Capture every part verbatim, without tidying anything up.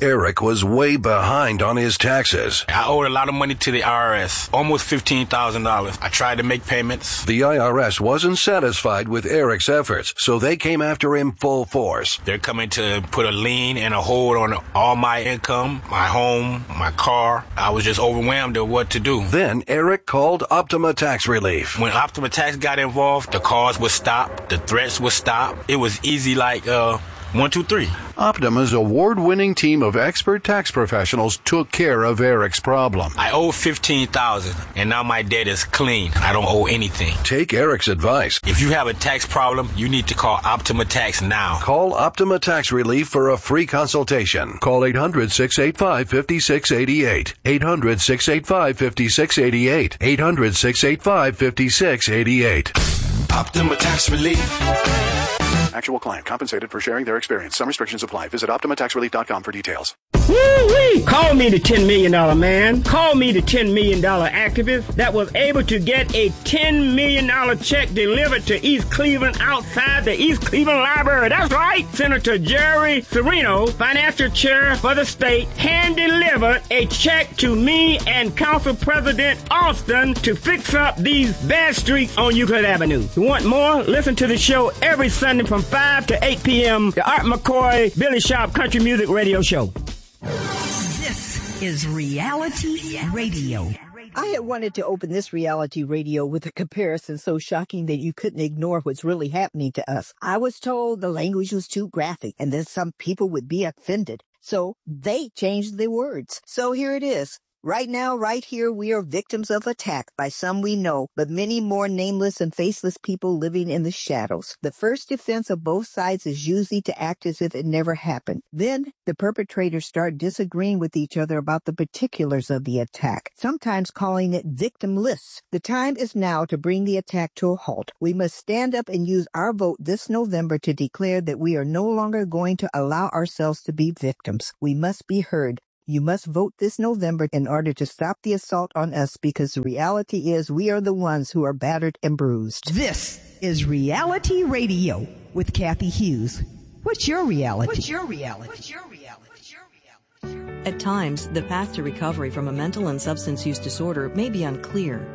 Eric was way behind on his taxes. I owed a lot of money to the I R S, almost fifteen thousand dollars. I tried to make payments. The I R S wasn't satisfied with Eric's efforts, so they came after him full force. They're coming to put a lien and a hold on all my income, my home, my car. I was just overwhelmed at what to do. Then Eric called Optima Tax Relief. When Optima Tax got involved, the calls would stop, the threats would stop. It was easy like, uh, one, two, three. Optima's award-winning team of expert tax professionals took care of Eric's problem. I owe fifteen thousand dollars, and now my debt is clean. I don't owe anything. Take Eric's advice. If you have a tax problem, you need to call Optima Tax now. Call Optima Tax Relief for a free consultation. Call eight hundred, six eight five, five six eight eight. eight hundred, six eight five, five six eight eight. eight hundred, six eight five, five six eight eight. Optima Tax Relief. Actual client compensated for sharing their experience. Some restrictions apply. Visit Optima Tax Relief dot com for details. Woo-wee! Call me the ten million dollars man. Call me the ten million dollars activist that was able to get a ten million dollars check delivered to East Cleveland outside the East Cleveland Library. That's right. Senator Jerry Serino, financial chair for the state, hand-delivered a check to me and Council President Austin to fix up these bad streets on Euclid Avenue. You want more? Listen to the show every Sunday from five to eight p.m. The Art McCoy Billy Sharp Country Music Radio Show. This is Reality Radio. I had wanted to open this reality radio with a comparison so shocking that you couldn't ignore what's really happening to us. I was told the language was too graphic and that some people would be offended. So they changed the words. So here it is. Right now, right here, we are victims of attack by some we know, but many more nameless and faceless people living in the shadows. The first defense of both sides is usually to act as if it never happened. Then the perpetrators start disagreeing with each other about the particulars of the attack, sometimes calling it victimless. The time is now to bring the attack to a halt. We must stand up and use our vote this November to declare that we are no longer going to allow ourselves to be victims. We must be heard. You must vote this November in order to stop the assault on us, because the reality is we are the ones who are battered and bruised. This is Reality Radio with Kathy Hughes. What's your reality? What's your reality? What's your reality? What's your reality? At times, the path to recovery from a mental and substance use disorder may be unclear.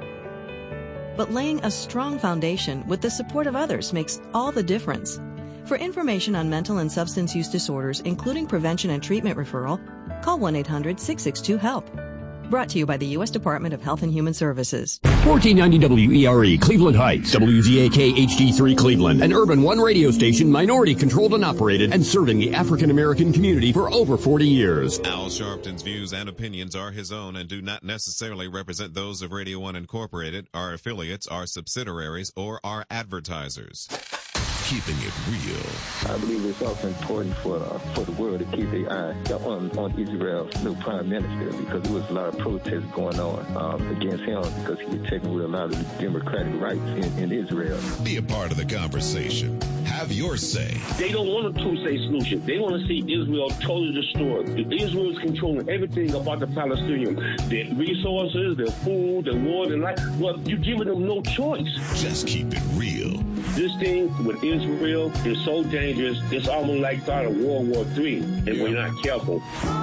But laying a strong foundation with the support of others makes all the difference. For information on mental and substance use disorders, including prevention and treatment referral, call one eight hundred, six six two, HELP. Brought to you by the U S Department of Health and Human Services. fourteen ninety W E R E, Cleveland Heights, W Z A K H D three Cleveland, an Urban One radio station, minority controlled and operated, and serving the African American community for over forty years. Al Sharpton's views and opinions are his own and do not necessarily represent those of Radio One Incorporated, our affiliates, our subsidiaries, or our advertisers. Keeping it real. I believe it's also important for uh, for the world to keep their eye on, on Israel's new prime minister, because there was a lot of protests going on um, against him because he was taking away a lot of the democratic rights in, in Israel. Be a part of the conversation. Have your say. They don't want a two-state solution. They want to see Israel totally destroyed. Israel is controlling everything about the Palestinians. Their resources, their food, their water, and life. Well, you're giving them no choice. Just keep it real. This thing with Israel is so dangerous, it's almost like start of World War Three if yeah. we're not careful.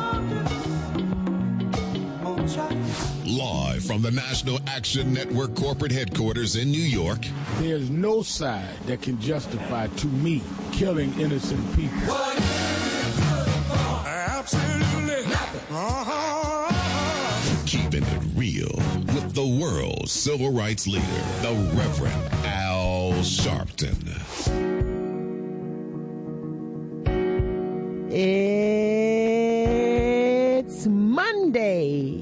Live from the National Action Network corporate headquarters in New York. There's no side that can justify, to me, killing innocent people. Absolutely nothing. Uh-huh. Keeping it real with the world's civil rights leader, the Reverend Al Sharpton. It's Monday,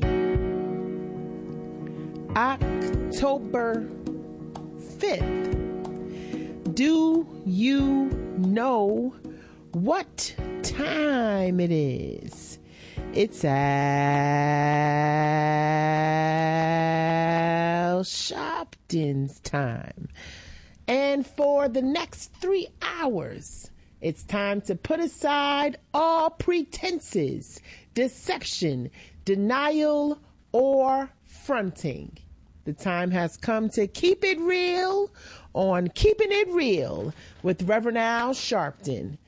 October fifth. Do you know what time it is? It's Al Sharpton's time. And for the next three hours, it's time to put aside all pretenses, deception, denial, or fronting. The time has come to keep it real on Keeping It Real with Reverend Al Sharpton.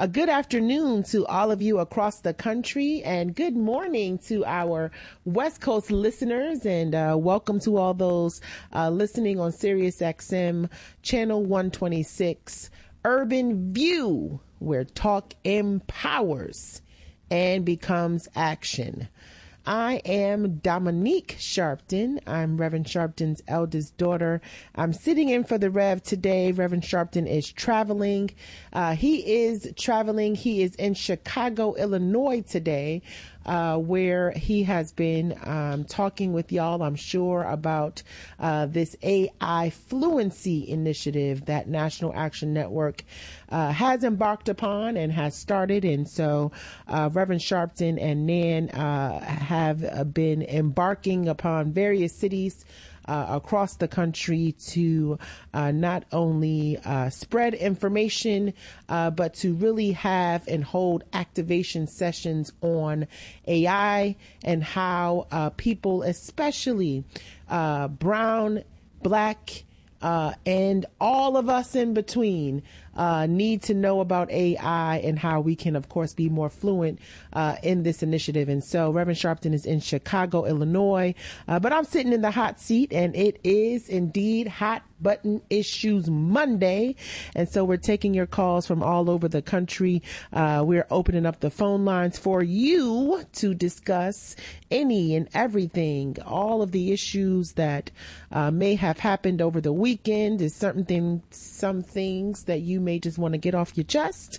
A good afternoon to all of you across the country, and good morning to our West Coast listeners, and uh, welcome to all those uh, listening on Sirius X M Channel one twenty-six, Urban View, where talk empowers and becomes action. I am Dominique Sharpton. I'm Reverend Sharpton's eldest daughter. I'm sitting in for the Rev today. Reverend Sharpton is traveling. Uh, he is traveling. He is in Chicago, Illinois today, uh, where he has been um, talking with y'all, I'm sure, about uh, this A I Fluency initiative that National Action Network uh, has embarked upon and has started. And so uh, Reverend Sharpton and Nan uh, have been embarking upon various cities Uh, across the country to uh, not only uh, spread information, uh, but to really have and hold activation sessions on A I and how uh, people, especially uh, brown, black, uh, and all of us in between, uh, need to know about A I and how we can, of course, be more fluent uh, in this initiative. And so Reverend Sharpton is in Chicago, Illinois, uh, but I'm sitting in the hot seat, and it is indeed Hot Button Issues Monday. And so we're taking your calls from all over the country. Uh, we're opening up the phone lines for you to discuss any and everything, all of the issues that uh, may have happened over the weekend. There's something, some things that you may just want to get off your chest.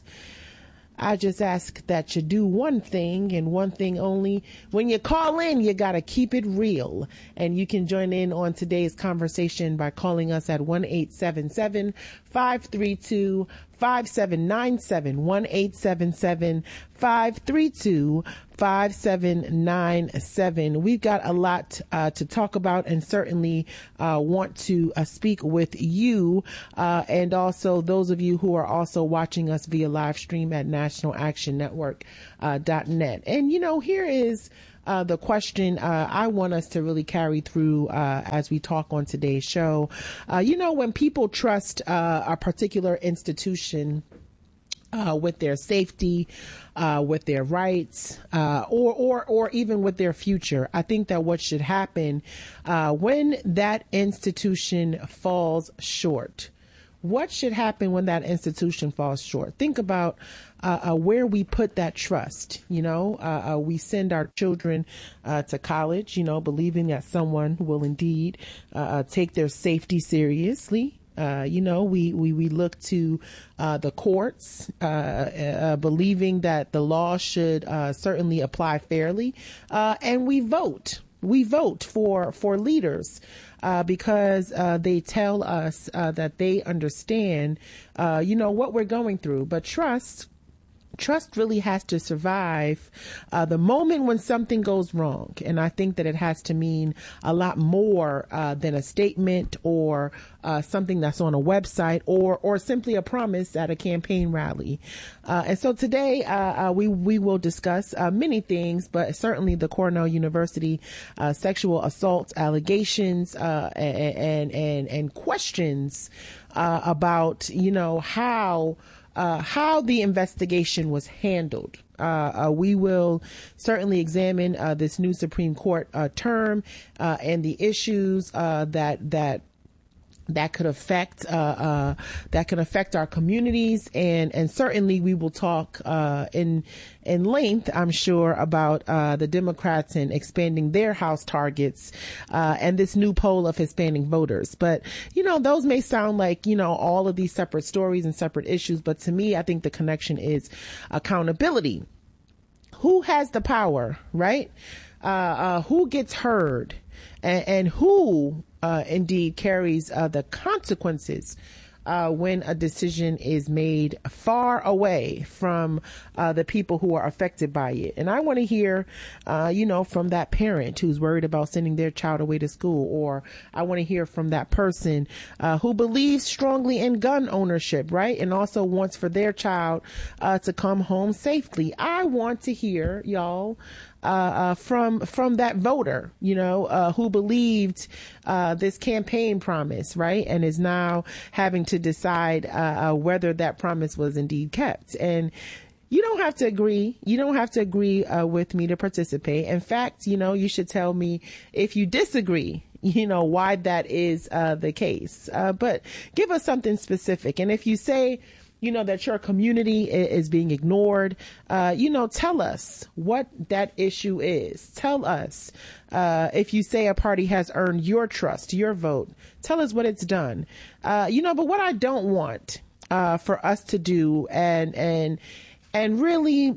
I just ask that you do one thing and one thing only. When you call in, you got to keep it real. And you can join in on today's conversation by calling us at one eight seven seven, five three two, five seven nine seven, one eight seven seven, five three two, five seven nine seven. We've got a lot uh, to talk about, and certainly uh, want to uh, speak with you uh, and also those of you who are also watching us via live stream at national action network dot net. And, you know, here is Uh, the question uh, I want us to really carry through uh, as we talk on today's show. Uh, you know, when people trust uh, a particular institution uh, with their safety, uh, with their rights, uh, or, or, or even with their future, I think that what should happen uh, when that institution falls short, what should happen when that institution falls short? Think about uh, uh, where we put that trust. You know, uh, uh, we send our children uh, to college, you know, believing that someone will indeed uh, uh, take their safety seriously. Uh, you know, we, we, we look to uh, the courts, uh, uh, believing that the law should uh, certainly apply fairly. Uh, and we vote. We vote for, for leaders. Uh, because uh, they tell us uh, that they understand, uh, you know, what we're going through. But trust, trust really has to survive uh, the moment when something goes wrong. And I think that it has to mean a lot more uh, than a statement or uh, something that's on a website or or simply a promise at a campaign rally. Uh, and so today uh, uh, we, we will discuss uh, many things, but certainly the Cornell University uh, sexual assault allegations uh, and, and, and questions uh, about, you know, how Uh, how the investigation was handled. Uh, uh, we will certainly examine uh, this new Supreme Court uh, term uh, and the issues uh, that that that could affect uh, uh, that can affect our communities, and and certainly we will talk uh, in in length, I'm sure, about uh, the Democrats and expanding their House targets uh, and this new poll of Hispanic voters. But you know, those may sound like, you know, all of these separate stories and separate issues, but to me, I think the connection is accountability. Who has the power, right? Uh, uh, who gets heard, and, and who Uh, indeed carries uh, the consequences uh, when a decision is made far away from uh, the people who are affected by it. And I want to hear, uh, you know, from that parent who's worried about sending their child away to school, or I want to hear from that person uh, who believes strongly in gun ownership, right? And also wants for their child uh, to come home safely. I want to hear, y'all, Uh, uh, from from that voter, you know, uh, who believed uh, this campaign promise, right, and is now having to decide uh, uh, whether that promise was indeed kept. And You don't have to agree. You don't have to agree uh, with me to participate. In fact, you know, you should tell me if you disagree, you know, why that is uh, the case. Uh, but give us something specific. And if you say, you know, that your community is being ignored, uh, you know, tell us what that issue is. Tell us uh, if you say a party has earned your trust, your vote. Tell us what it's done. Uh, you know, but what I don't want uh, for us to do and and and really,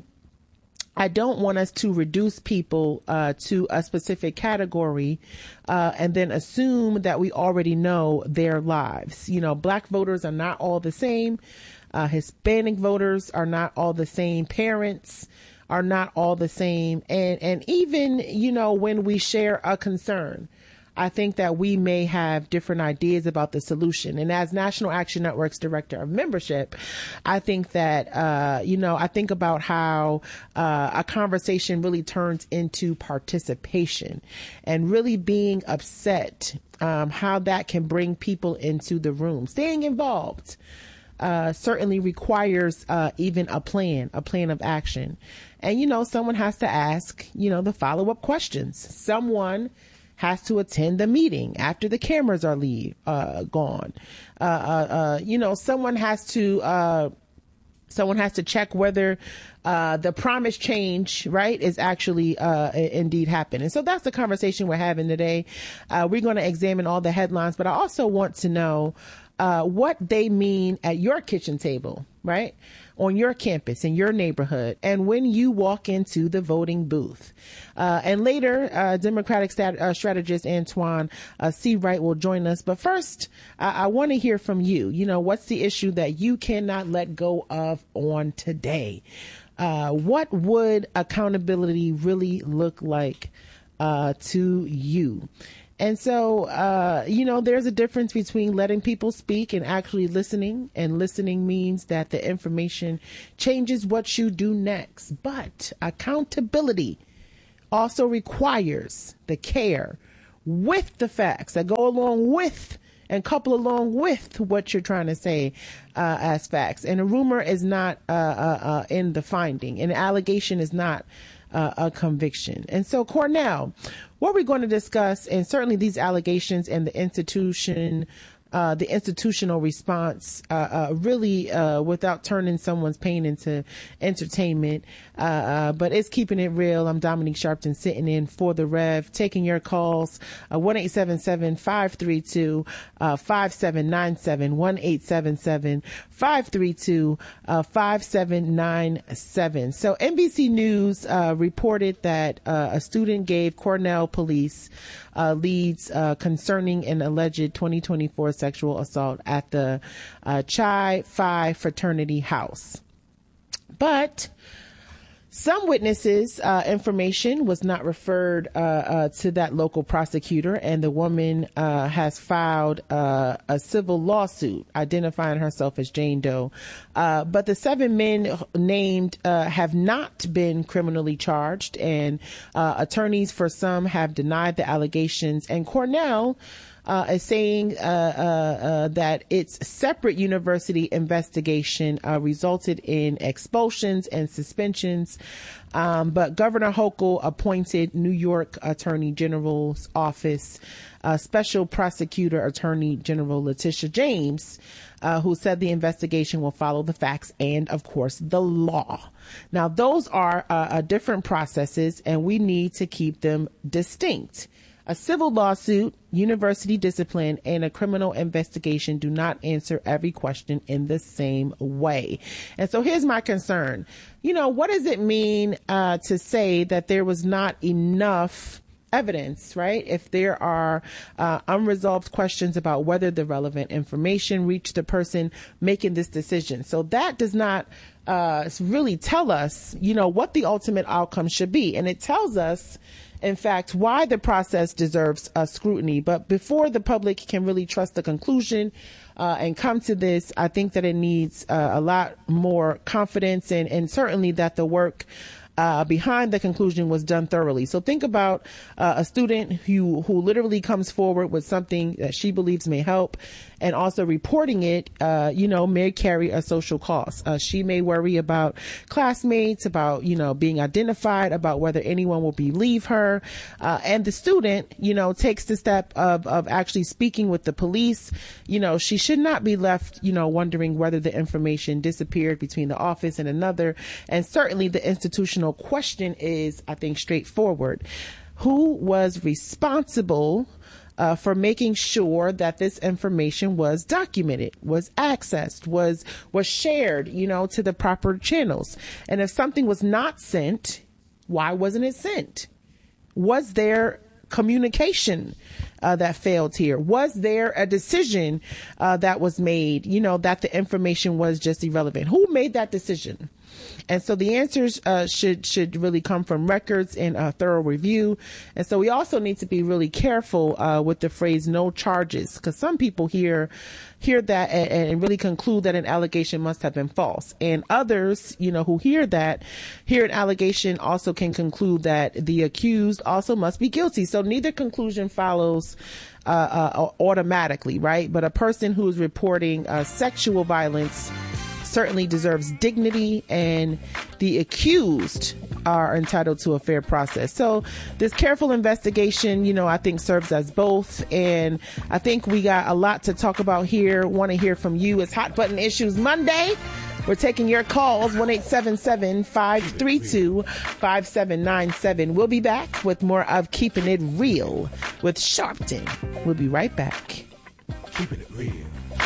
I don't want us to reduce people uh, to a specific category uh, and then assume that we already know their lives. You know, black voters are not all the same. Uh, Hispanic voters are not all the same. Parents are not all the same. And, and even, you know, when we share a concern, I think that we may have different ideas about the solution. And as National Action Network's director of membership, I think that, uh, you know, I think about how uh, a conversation really turns into participation and really being upset, um, how that can bring people into the room. Staying involved uh, certainly requires uh, even a plan, a plan of action. And, you know, someone has to ask, you know, the follow-up questions. Someone has to attend the meeting after the cameras are leave, uh, gone. Uh, uh, uh, you know, someone has to, uh, someone has to check whether, uh, the promised change, right, is actually, uh, indeed happening. And so that's the conversation we're having today. Uh, we're going to examine all the headlines, but I also want to know, uh, what they mean at your kitchen table, right? On your campus, in your neighborhood, and when you walk into the voting booth. Uh, and later, uh, Democratic stat- uh, strategist Antoine uh, Seawright will join us. But first, uh, I want to hear from you. You know, what's the issue that you cannot let go of on today? Uh, what would accountability really look like uh, to you? And so, uh, you know, there's a difference between letting people speak and actually listening. And listening means that the information changes what you do next. But accountability also requires the care with the facts that go along with and couple along with what you're trying to say uh, as facts. And a rumor is not uh, uh, uh, in the finding. An allegation is not Uh, a conviction. And so, Cornell, what we're going to discuss, and certainly these allegations and the institution, uh, the institutional response, uh, uh, really, uh, without turning someone's pain into entertainment, uh, uh, but it's keeping it real. I'm Dominique Sharpton, sitting in for the Rev, taking your calls, uh, one eight seven seven, five three two, five seven nine seven, one eight seven seven, five three two, five seven nine seven. So N B C News uh, reported that uh, a student gave Cornell police uh, leads uh, concerning an alleged twenty twenty-four sexual assault at the uh, Chi Phi fraternity house. But some witnesses' uh, information was not referred uh, uh, to that local prosecutor, and the woman uh, has filed uh, a civil lawsuit identifying herself as Jane Doe. Uh, but the seven men named uh, have not been criminally charged, and uh, attorneys for some have denied the allegations. And Cornell Uh, is saying uh, uh, uh, that its separate university investigation uh, resulted in expulsions and suspensions. Um, but Governor Hochul appointed New York Attorney General's office, uh, Special Prosecutor Attorney General Letitia James, uh, who said the investigation will follow the facts and, of course, the law. Now, those are uh, uh, different processes, and we need to keep them distinct. A civil lawsuit, university discipline, and a criminal investigation do not answer every question in the same way. And so here's my concern. You know, what does it mean uh, to say that there was not enough evidence, right? If there are uh, unresolved questions about whether the relevant information reached the person making this decision. So that does not uh, really tell us, you know, what the ultimate outcome should be. And it tells us, in fact, why the process deserves uh, scrutiny. But before the public can really trust the conclusion uh, and come to this, I think that it needs uh, a lot more confidence and, and certainly that the work Uh, behind the conclusion was done thoroughly. So think about uh, a student who who literally comes forward with something that she believes may help, and also reporting it, uh, you know, may carry a social cost. Uh, she may work worry about classmates, about, you know, being identified, about whether anyone will believe her. Uh, and the student, you know, takes the step of, of actually speaking with the police. You know, she should not be left, you know, wondering whether the information disappeared between the office and another. And certainly the institutional question is, I think, straightforward. Who was responsible Uh, for making sure that this information was documented, was accessed, was was shared, you know, to the proper channels? And if something was not sent, why wasn't it sent? Was there communication uh, that failed here? Was there a decision uh, that was made, you know, that the information was just irrelevant? Who made that decision? And so the answers uh, should should really come from records and a thorough review. And so we also need to be really careful uh, with the phrase "no charges," because some people hear hear that and, and really conclude that an allegation must have been false. And others, you know, who hear that, hear an allegation, also can conclude that the accused also must be guilty. So neither conclusion follows uh, uh, automatically, right? But a person who is reporting uh, sexual violence certainly deserves dignity, and the accused are entitled to a fair process. So this careful investigation, you know, I think serves as both. And I think we got a lot to talk about here. Want to hear from you. It's Hot Button Issues Monday. We're taking your calls, one eight seven seven, five three two, five seven nine seven. We'll be back with more of Keeping It Real with Sharpton. We'll be right back. Keeping it real.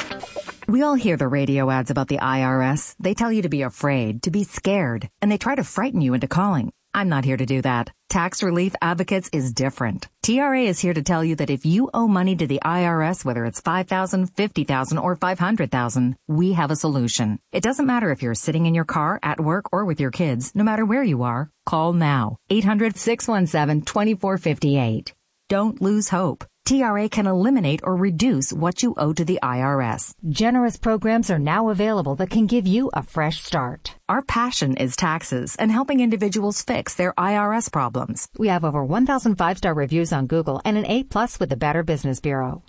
We all hear the radio ads about the I R S. They tell you to be afraid, to be scared, and they try to frighten you into calling. I'm not here to do that. Tax Relief Advocates is different. T R A is here to tell you that if you owe money to the I R S, whether it's five thousand dollars, fifty thousand dollars, or five hundred thousand dollars, we have a solution. It doesn't matter if you're sitting in your car, at work, or with your kids. No matter where you are, call now. eight hundred, six one seven, two four five eight. Don't lose hope. T R A can eliminate or reduce what you owe to the I R S. Generous programs are now available that can give you a fresh start. Our passion is taxes and helping individuals fix their I R S problems. We have over one thousand five-star reviews on Google and an A plus with the Better Business Bureau.